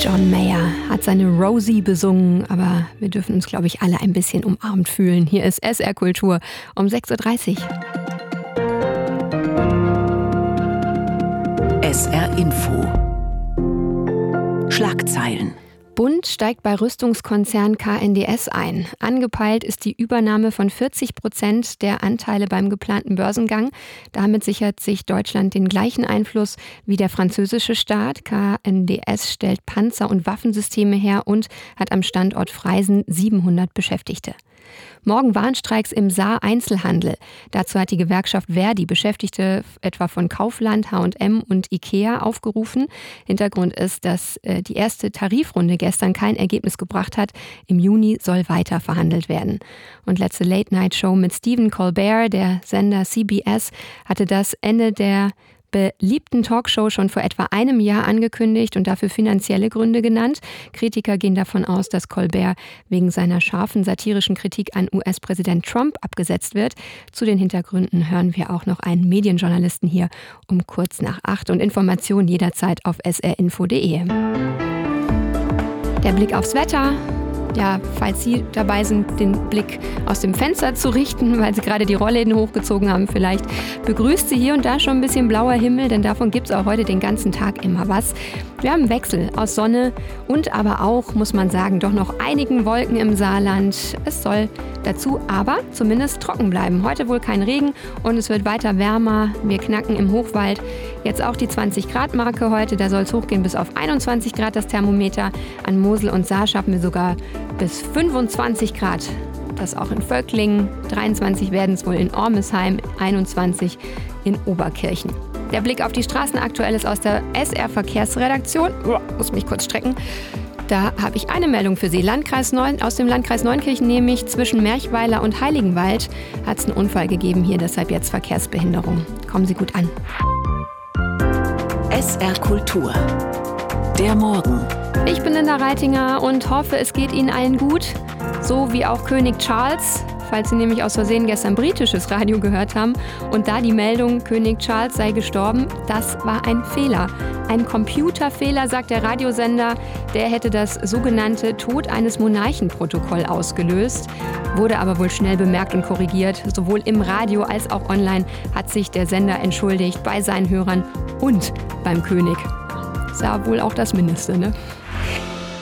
John Mayer hat seine Rosie besungen, aber wir dürfen uns, glaube ich, alle ein bisschen umarmt fühlen. Hier ist SR Kultur um 6.30 Uhr. SR Info. Schlagzeilen. Bund steigt bei Rüstungskonzern KNDS ein. Angepeilt ist die Übernahme von 40% der Anteile beim geplanten Börsengang. Damit sichert sich Deutschland den gleichen Einfluss wie der französische Staat. KNDS stellt Panzer- und Waffensysteme her und hat am Standort Freisen 700 Beschäftigte. Morgen Warnstreiks im Saar-Einzelhandel. Dazu hat die Gewerkschaft Verdi Beschäftigte etwa von Kaufland, H&M und Ikea aufgerufen. Hintergrund ist, dass die erste Tarifrunde gestern kein Ergebnis gebracht hat. Im Juni soll weiter verhandelt werden. Und letzte Late-Night-Show mit Stephen Colbert, der Sender CBS, hatte das Ende der beliebten Talkshow schon vor etwa einem Jahr angekündigt und dafür finanzielle Gründe genannt. Kritiker gehen davon aus, dass Colbert wegen seiner scharfen satirischen Kritik an US-Präsident Trump abgesetzt wird. Zu den Hintergründen hören wir auch noch einen Medienjournalisten hier um kurz nach 8 und Informationen jederzeit auf srinfo.de. Der Blick aufs Wetter. Ja, falls Sie dabei sind, den Blick aus dem Fenster zu richten, weil Sie gerade die Rollläden hochgezogen haben, vielleicht begrüßt Sie hier und da schon ein bisschen blauer Himmel, denn davon gibt es auch heute den ganzen Tag immer was. Wir haben einen Wechsel aus Sonne und aber auch, muss man sagen, doch noch einigen Wolken im Saarland. Es soll dazu aber zumindest trocken bleiben. Heute wohl kein Regen und es wird weiter wärmer. Wir knacken im Hochwald jetzt auch die 20-Grad-Marke heute. Da soll es hochgehen bis auf 21 Grad das Thermometer. An Mosel und Saar schaffen wir sogar bis 25 Grad. Das auch in Völklingen. 23 werden es wohl in Ormesheim, 21 in Oberkirchen. Der Blick auf die Straßen aktuell ist aus der SR-Verkehrsredaktion. Muss mich kurz strecken. Da habe ich eine Meldung für Sie. Aus dem Landkreis Neunkirchen, nämlich zwischen Merchweiler und Heiligenwald, hat es einen Unfall gegeben. Hier deshalb jetzt Verkehrsbehinderung. Kommen Sie gut an. SR Kultur. Der Morgen. Ich bin Linda Reitinger und hoffe, es geht Ihnen allen gut. So wie auch König Charles, falls Sie nämlich aus Versehen gestern britisches Radio gehört haben. Und da die Meldung, König Charles sei gestorben, das war ein Fehler. Ein Computerfehler, sagt der Radiosender. Der hätte das sogenannte Tod eines Monarchen-Protokoll ausgelöst. Wurde aber wohl schnell bemerkt und korrigiert. Sowohl im Radio als auch online hat sich der Sender entschuldigt bei seinen Hörern und beim König. Ist ja wohl auch das Mindeste, ne?